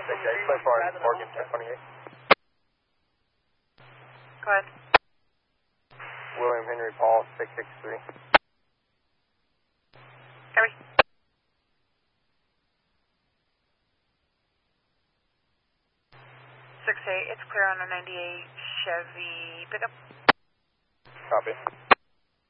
So far, Morgan 1028. Go ahead. William Henry Paul 663. Harry. 6-8, it's clear on a 98 Chevy pickup. Copy.